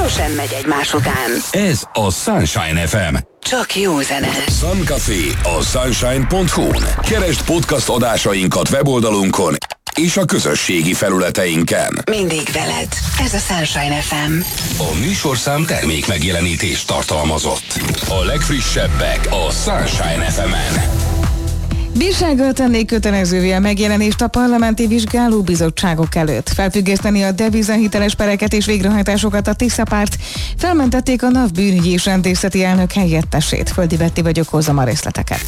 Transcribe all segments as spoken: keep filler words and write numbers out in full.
sosem megy egymás után. Ez a Sunshine ef em. Csak jó zene. Sun Café a sunshine pont hu-n. Keresd podcast adásainkat weboldalunkon és a közösségi felületeinken. Mindig veled. Ez a Sunshine ef em. A műsorszám termék megjelenítést tartalmazott. A legfrissebbek a Sunshine ef emen. Bírsággal tennék kötelezővé a megjelenést a parlamenti vizsgálóbizottságok előtt. Felfüggeszteni a devizahiteles pereket és végrehajtásokat a Tisza Párt. Felmentették a NAV bűnügyi és rendészeti elnök helyettesét. Földi Betti vagyok, hozzam a részleteket.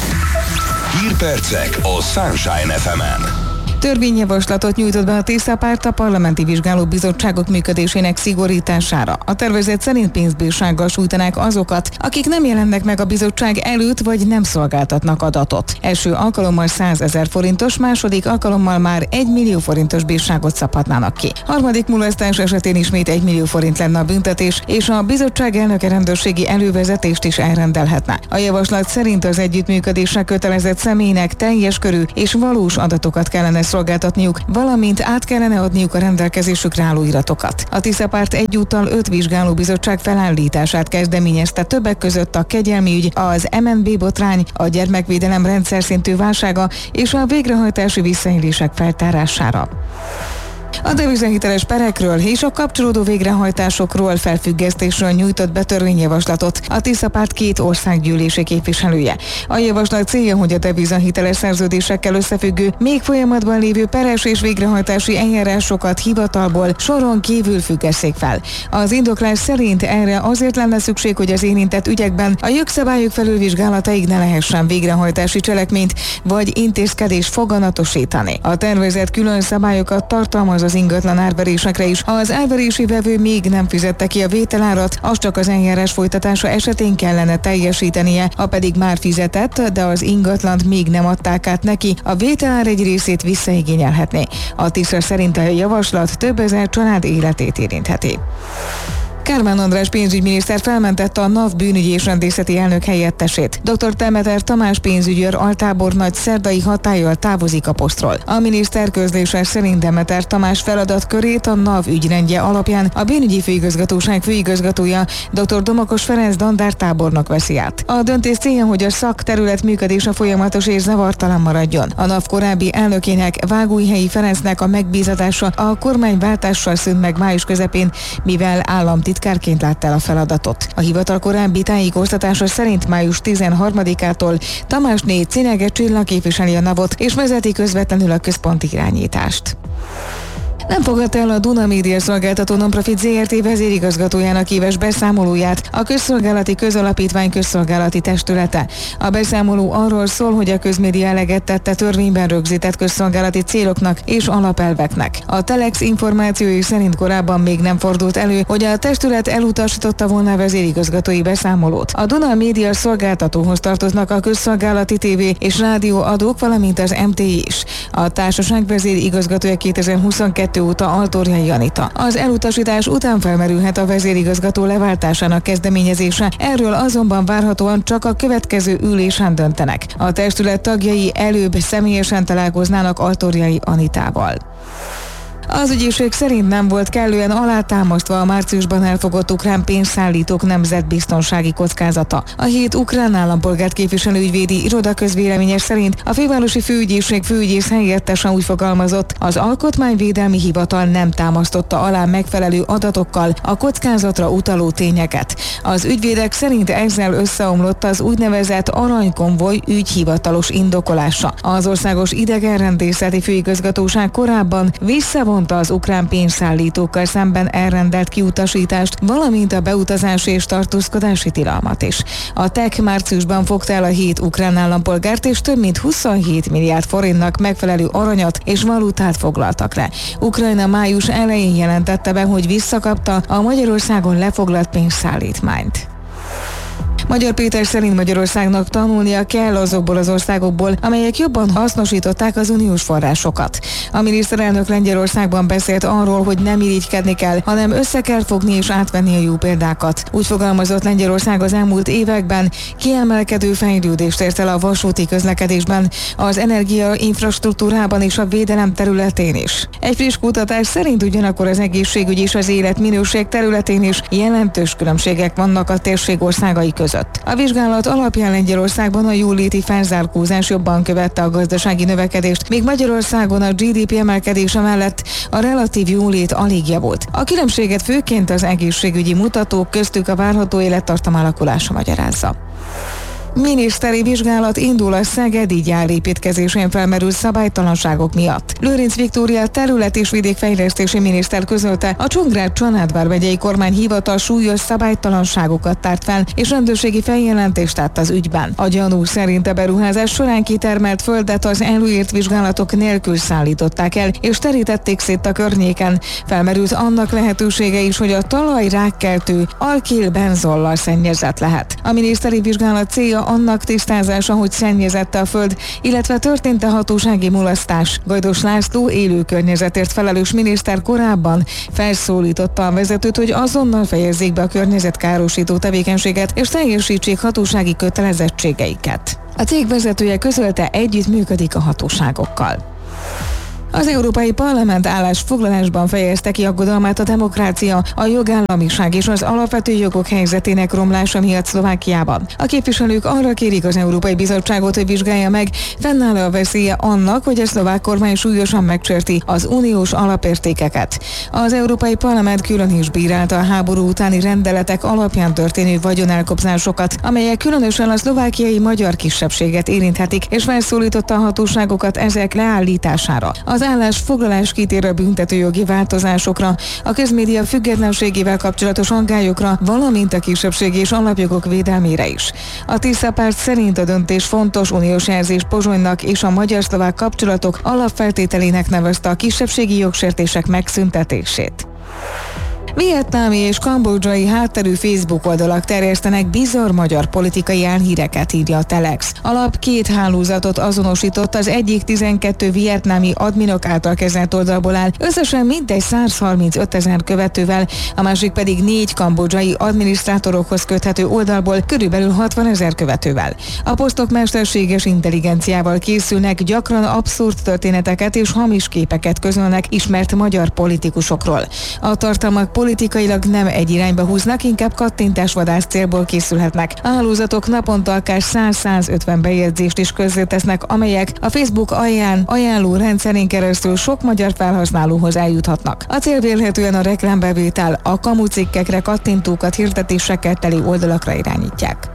Hírpercek a Sunshine ef emen. Törvényjavaslatot nyújtott be a Tisza Párt a parlamenti vizsgálóbizottságok működésének szigorítására. A tervezet szerint pénzbírsággal sújtanák azokat, akik nem jelennek meg a bizottság előtt, vagy nem szolgáltatnak adatot. Első alkalommal százezer forintos, második alkalommal már egy millió forintos bírságot szabhatnának ki. Harmadik mulasztás esetén ismét egy millió forint lenne a büntetés, és a bizottság elnöke rendőrségi elővezetést is elrendelhetne. A javaslat szerint az együttműködésre kötelezett személynek teljes körű és valós adatokat kellene szolgáltatniuk, valamint át kellene adniuk a rendelkezésükre álló iratokat. A Tisza Párt egyúttal öt vizsgálóbizottság felállítását kezdeményezte, többek között a kegyelmi ügy, az em en bé botrány, a gyermekvédelem rendszer szintű válsága és a végrehajtási visszaélések feltárására. A devizahiteles perekről és a kapcsolódó végrehajtásokról felfüggesztésről nyújtott be törvényjavaslatot a Tisza Párt két országgyűlési képviselője. A javaslat célja, hogy a devizahiteles szerződésekkel összefüggő, még folyamatban lévő peres és végrehajtási eljárásokat hivatalból soron kívül függesszék fel. Az indoklás szerint erre azért lenne szükség, hogy az érintett ügyekben a jogszabályok felülvizsgálataig ne lehessen végrehajtási cselekményt vagy intézkedést foganatosítani. A tervezet külön szabályokat tartalmaz az ingatlan árverésekre is. Ha az árverési vevő még nem fizette ki a vételárat, az csak az eljárás folytatása esetén kellene teljesítenie, ha pedig már fizetett, de az ingatlant még nem adták át neki, a vételár egy részét visszaigényelhetné. A Tisza szerint a javaslat több ezer család életét érintheti. Kármán András pénzügyminiszter felmentette a NAV bűnügyi és rendészeti elnök helyettesét. doktor Demeter Tamás pénzügyőr altábornagy szerdai hatállyal távozik a posztról. A miniszter közlése szerint Demeter Tamás feladatkörét a NAV ügyrendje alapján a bűnügyi főigazgatóság főigazgatója doktor Domokos Ferenc Dandár tábornok veszi át. A döntés célja, hogy a szakterület működése folyamatos és zavartalan maradjon. A NAV korábbi elnökének, Vágóhelyi Ferencnek a megbízatása a kormányváltással szűnt meg május közepén, mivel államtitkár Titkárként látta el a feladatot. A hivatal korábbi tájékoztatása szerint május tizenharmadikától Tamásné Cinege Csilla képviseli a NAV-ot és vezeti közvetlenül a központi irányítást. Nem fogadta el a Duna Média Szolgáltató Nonprofit zé er té vezérigazgatójának éves beszámolóját a Közszolgálati Közalapítvány közszolgálati testülete. A beszámoló arról szól, hogy a közmédia eleget tette törvényben rögzített közszolgálati céloknak és alapelveknek. A Telex információi szerint korábban még nem fordult elő, hogy a testület elutasította volna a vezérigazgatói beszámolót. A Duna Média Szolgáltatóhoz tartoznak a közszolgálati tévé és rádió adók, valamint az em té i is. A társaság vezérigazgatója kétezer-huszonkettő óta Altorjai Anita. Az elutasítás után felmerülhet a vezérigazgató leváltásának kezdeményezése, erről azonban várhatóan csak a következő ülésen döntenek. A testület tagjai előbb személyesen találkoznának Altorjai Anitával. Az ügyészség szerint nem volt kellően alátámasztva a márciusban elfogott ukrán pénzszállítók nemzetbiztonsági kockázata. A hét ukrán állampolgárt képviselő ügyvédi iroda közvéleménye szerint a fővárosi főügyészség főügyész helyettese úgy fogalmazott, az Alkotmányvédelmi Hivatal nem támasztotta alá megfelelő adatokkal a kockázatra utaló tényeket. Az ügyvédek szerint ezzel összeomlott az úgynevezett aranykonvoj ügy hivatalos indokolása. Az Országos Idegenrendészeti Főigazgatóság korábban visszavonta az ukrán pénzszállítókkal szemben elrendelt kiutasítást, valamint a beutazási és tartózkodási tilalmat is. A té e ká márciusban fogta el a hét ukrán állampolgárt, és több mint huszonhét milliárd forintnak megfelelő aranyat és valutát foglaltak le. Ukrajna május elején jelentette be, hogy visszakapta a Magyarországon lefoglalt pénzszállítmányt. Magyar Péter szerint Magyarországnak tanulnia kell azokból az országokból, amelyek jobban hasznosították az uniós forrásokat. A miniszterelnök Lengyelországban beszélt arról, hogy nem irigykedni kell, hanem össze kell fogni és átvenni a jó példákat. Úgy fogalmazott, Lengyelország az elmúlt években kiemelkedő fejlődést ért el a vasúti közlekedésben, az energia infrastruktúrában és a védelem területén is. Egy friss kutatás szerint ugyanakkor az egészségügy és az életminőség területén is jelentős különbségek vannak a térség országai között. A vizsgálat alapján Lengyelországban a jóléti felzárkózás jobban követte a gazdasági növekedést, míg Magyarországon a gé dé pé emelkedése mellett a relatív jólét alig javult. A különbséget főként az egészségügyi mutatók, köztük a várható élettartam alakulása magyarázza. Miniszteri vizsgálat indul a szegedi gyár építkezésén felmerült szabálytalanságok miatt. Lőrinc Viktória terület- és vidékfejlesztési miniszter közölte, a Csongrád-Csanád vármegyei kormányhivatal súlyos szabálytalanságokat tárt fel, és rendőrségi feljelentést tett az ügyben. A gyanú szerint a beruházás során kitermelt földet az előírt vizsgálatok nélkül szállították el, és terítették szét a környéken. Felmerült annak lehetősége is, hogy a talaj rákkeltő alkil-benzollal szennyezett lehet. A miniszteri vizsgálat célja annak tisztázása, hogy szennyezette a föld, illetve történt-e hatósági mulasztás. Gajdos László élő környezetért felelős miniszter korábban felszólította a vezetőt, hogy azonnal fejezzék be a környezetkárosító tevékenységet és teljesítsék hatósági kötelezettségeiket. A cég vezetője közölte, együtt működik a hatóságokkal. Az Európai Parlament állásfoglalásban fejezte ki aggodalmát a demokrácia, a jogállamiság és az alapvető jogok helyzetének romlása miatt Szlovákiában. A képviselők arra kérik az Európai Bizottságot, hogy vizsgálja meg, fennáll a veszélye annak, hogy a szlovák kormány súlyosan megsérti az uniós alapértékeket. Az Európai Parlament külön is bírálta a háború utáni rendeletek alapján történő vagyonelkobzásokat, amelyek különösen a szlovákiai magyar kisebbséget érinthetik, és felszólította a hatóságokat ezek leállítására. Az állásfoglalás kitér a büntetőjogi változásokra, a közmédia függetlenségével kapcsolatos aggályokra, valamint a kisebbségi és alapjogok védelmére is. A Tisza párt szerint a döntés fontos uniós jelzés Pozsonynak és a magyar-szlovák kapcsolatok alapfeltételének nevezte a kisebbségi jogsértések megszüntetését. Vietnámi és kambodzsai hátterű Facebook oldalak terjesztenek bizarr magyar politikai álhíreket, írja a Telex. A lap két hálózatot azonosított, az egyik tizenkét vietnámi adminok által kezelt oldalból áll, összesen mintegy száz harmincöt ezer követővel, a másik pedig négy kambodzsai adminisztrátorokhoz köthető oldalból körülbelül hatvan ezer követővel. A posztok mesterséges intelligenciával készülnek, gyakran abszurd történeteket és hamis képeket közölnek ismert magyar politikusokról. A tartalmak politikailag nem egy irányba húznak, inkább kattintásvadász célból készülhetnek. A hálózatok naponta akár száz-százötven bejegyzést is közzétesznek, amelyek a Facebook alján ajánló rendszerén keresztül sok magyar felhasználóhoz eljuthatnak. A cél vélhetően a reklámbevétel, a kamucikkekre kattintókat hirdetésekkel teli oldalakra irányítják.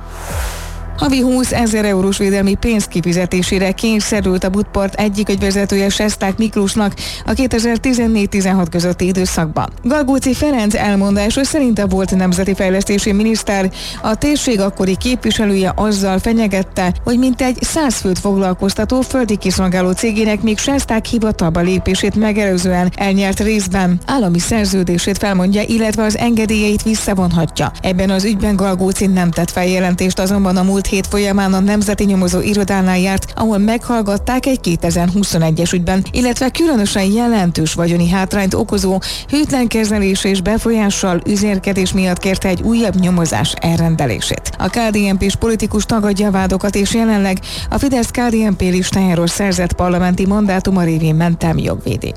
Havi húszezer eurós védelmi pénz kifizetésére kényszerült a Budpart egyik ügyvezetője Sesták Miklósnak a kétezer-tizennégy-tizenhat közötti időszakban. Galgóci Ferenc elmondása szerint a volt nemzeti fejlesztési miniszter a térség akkori képviselője azzal fenyegette, hogy mintegy száz főt foglalkoztató földi kiszolgáló cégének még Sesták hivatalba lépését megelőzően elnyert részben állami szerződését felmondja, illetve az engedélyeit visszavonhatja. Ebben az ügyben Galgóci nem tett feljelentést, azonban a múlt hét folyamán a Nemzeti Nyomozó Irodánál járt, ahol meghallgatták egy kétezer-huszonegyes ügyben, illetve különösen jelentős vagyoni hátrányt okozó hűtlen kezelés és befolyással üzérkedés miatt kérte egy újabb nyomozás elrendelését. A ká dé en pés politikus tagadja a vádokat, és jelenleg a Fidesz-ká dé en pé listájáról szerzett parlamenti mandátuma révén mentelmi jogvédi.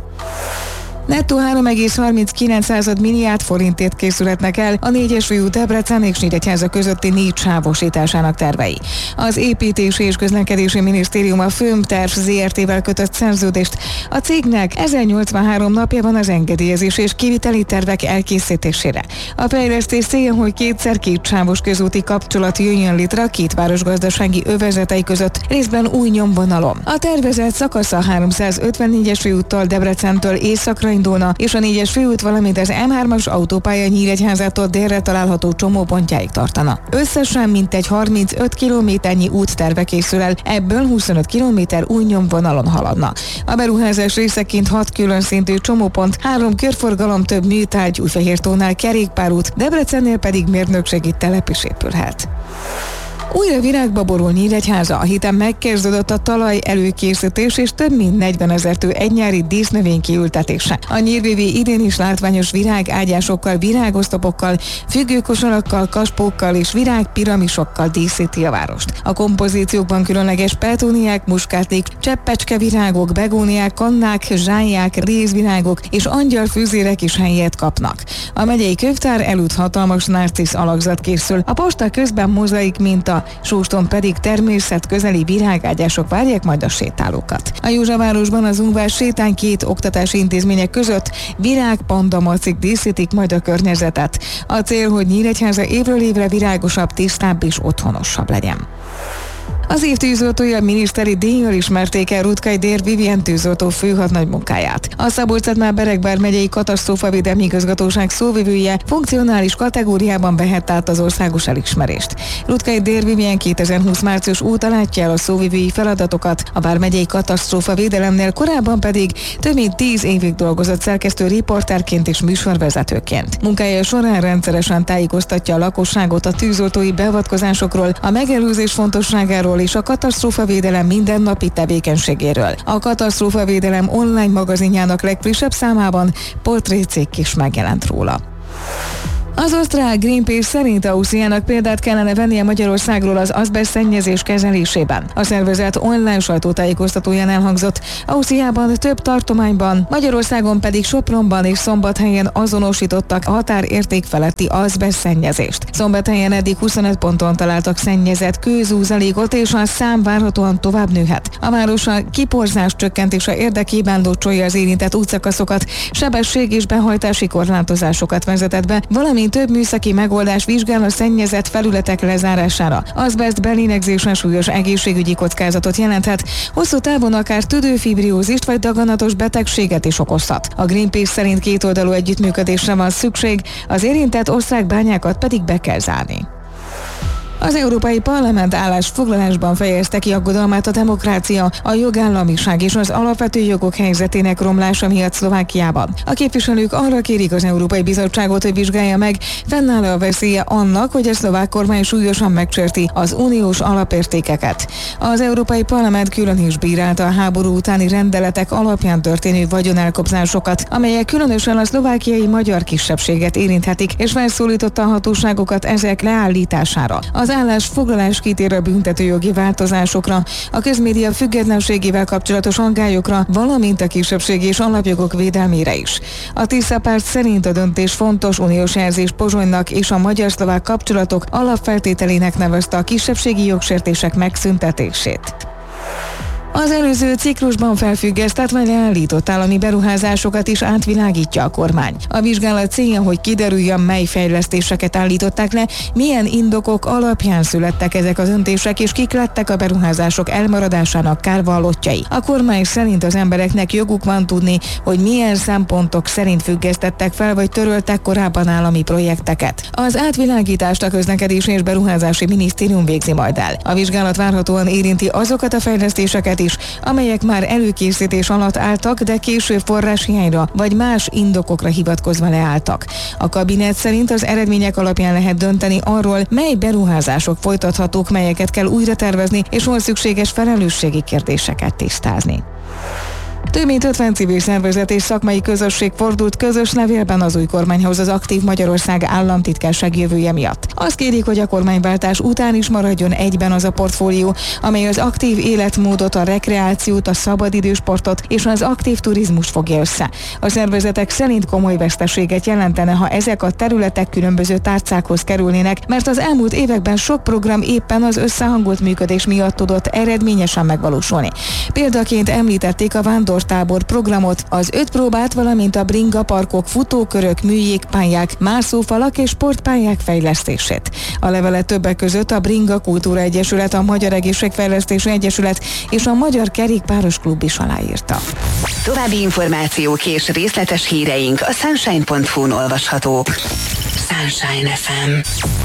Nettó három egész harminckilenc milliárd forintért készülhetnek el a négyes főút Debrecen és Nyíregyháza közötti négy sávosításának tervei. Az Építési és Közlekedési Minisztérium a Fömterv zé er té-vel kötött szerződést. A cégnek ezernyolcvanhárom napja van az engedélyezés és kiviteli tervek elkészítésére. A fejlesztés célja, hogy kétszer két sávos közúti kapcsolat jöjjön létre a két város gazdasági övezetei között, részben új nyomvonalon. A tervezett szakasz a háromszázötvennégyes főúttól Debrecentől északra indulna, és a négyes főút, valamint az M hármas autópálya Nyíregyházától délre található csomópontjáig tartana. Összesen mintegy harmincöt kilométernyi útterve készül el, ebből huszonöt kilométer új nyomvonalon haladna. A beruházás részeként hat külön szintű csomópont, három körforgalom, több műtárgy, Újfehértónál kerékpárút, Debrecennél pedig mérnökségi telep is épülhet. Újra virágba borul Nyíregyháza, a héten megkezdődött a talaj előkészítés és több mint negyvenezer tő egynyári dísznövény kiültetése. A nyírvévi idén is látványos virágágyásokkal, virágosztopokkal, függőkosarakkal, kaspókkal és virágpiramisokkal díszíti a várost. A kompozíciókban különleges petúniák, muskátlik, cseppecskevirágok, begóniák, kannák, zsályák, rézvirágok és angyalfűzérek is helyet kapnak. A megyei könyvtár előtt hatalmas narcisz alakzat készül, a posta közben mozaik minta, Sóston pedig természetközeli virágágyások várják majd a sétálókat. A Józsavárosban az Ungvár sétán két oktatási intézmények között virágpandamacik díszítik majd a környezetet. A cél, hogy Nyíregyháza évről évre virágosabb, tisztább és otthonosabb legyen. Az év tűzoltója miniszteri díjjal ismerték el Rutkay Dér Vivien tűzoltó főhadnagy munkáját. A Szabolcs-Szatmár-Bereg vármegyei katasztrófavédelmi igazgatóság szóvivője funkcionális kategóriában vehette át az országos elismerést. Rutkay Dér Vivien kétezer-húsz március óta látja el a szóvivői feladatokat, a vármegyei katasztrófavédelemnél korábban pedig több mint tíz évig dolgozott szerkesztő riporterként és műsorvezetőként. Munkája során rendszeresen tájékoztatja a lakosságot a tűzoltói beavatkozásokról, a megelőzés fontosságáról és a katasztrófavédelem mindennapi tevékenységéről. A katasztrófavédelem online magazinjának legfrissebb számában portrécikk is megjelent róla. Az osztrák Greenpeace szerint Ausztriának példát kellene vennie Magyarországról az azbeszt szennyezés kezelésében. A szervezet online sajtótájékoztatóján elhangzott, Ausztriában több tartományban, Magyarországon pedig Sopronban és Szombathelyen azonosítottak határérték feletti azbeszt szennyezést. Szombathelyen eddig huszonöt ponton találtak szennyezett kőzúzalékot, és a szám várhatóan tovább nőhet. A város a kiporzás csökkentése érdekében locsolja az érintett útszakaszokat, sebesség és behajtási korlátozásokat vezetett be, valamint több műszaki megoldás vizsgál a szennyezett felületek lezárására. Azbeszt belélegzésen súlyos egészségügyi kockázatot jelenthet, hosszú távon akár tüdőfibriózist vagy daganatos betegséget is okozhat. A Greenpeace szerint kétoldalú együttműködésre van szükség, az érintett osztrák-bányákat pedig be kell zárni. Az Európai Parlament állásfoglalásban fejezte ki aggodalmát a demokrácia, a jogállamiság és az alapvető jogok helyzetének romlása miatt Szlovákiában. A képviselők arra kérik az Európai Bizottságot, hogy vizsgálja meg, fennáll a veszélye annak, hogy a szlovák kormány súlyosan megsérti az uniós alapértékeket. Az Európai Parlament külön is bírálta a háború utáni rendeletek alapján történő vagyonelkobzásokat, amelyek különösen a szlovákiai magyar kisebbséget érinthetik, és felszólította a hatóságokat ezek leállítására. Az állásfoglalás kitér a büntetőjogi változásokra, a közmédia függetlenségével kapcsolatos aggályokra, valamint a kisebbségi és alapjogok védelmére is. A Tisza párt szerint a döntés fontos uniós jelzés Pozsonynak és a magyar-szlovák kapcsolatok alapfeltételének nevezte a kisebbségi jogsértések megszüntetését. Az előző ciklusban felfüggesztett vagy leállított állami beruházásokat is átvilágítja a kormány. A vizsgálat célja, hogy kiderüljön, mely fejlesztéseket állították le, milyen indokok alapján születtek ezek a döntések, és kik lettek a beruházások elmaradásának kárvallottjai. A kormány szerint az embereknek joguk van tudni, hogy milyen szempontok szerint függesztettek fel vagy töröltek korábban állami projekteket. Az átvilágítást a Közlekedési és Beruházási Minisztérium végzi majd el. A vizsgálat várhatóan érinti azokat a fejlesztéseket is, amelyek már előkészítés alatt álltak, de később forráshiányra vagy más indokokra hivatkozva leálltak. A kabinet szerint az eredmények alapján lehet dönteni arról, mely beruházások folytathatók, melyeket kell újra tervezni, és hol szükséges felelősségi kérdéseket tisztázni. Több mint ötven civil szervezet és szakmai közösség fordult közös levélben az új kormányhoz az Aktív Magyarország államtitkárság jövője miatt. Azt kérik, hogy a kormányváltás után is maradjon egyben az a portfólió, amely az aktív életmódot, a rekreációt, a szabadidősportot és az aktív turizmust fogja össze. A szervezetek szerint komoly veszteséget jelentene, ha ezek a területek különböző tárcákhoz kerülnének, mert az elmúlt években sok program éppen az összehangolt működés miatt tudott eredményesen megvalósulni. Példaként említették a vándor mentortábor programot, az öt próbát, valamint a bringa parkok, futókörök, műjégpályák, mászófalak és sportpályák fejlesztését. A levelet többek között a Bringa Kultúra Egyesület, a Magyar Egészségfejlesztési Egyesület és a Magyar Kerékpáros Klub is aláírta. További információk és részletes híreink a sunshine pont hu-n olvashatók. Sunshine ef em.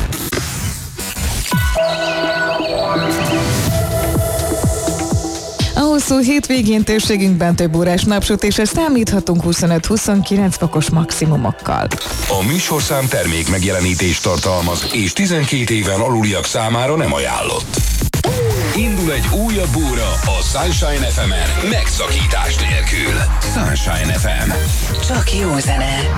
A hosszú hétvégén térségünkben több órás napsütésre számíthatunk huszonöt-huszonkilenc fokos maximumokkal. A műsorszám termék megjelenítést tartalmaz, és tizenkét éven aluliak számára nem ajánlott. Indul egy újabb óra a Sunshine ef emen megszakítás nélkül. Sunshine ef em. Csak jó zene.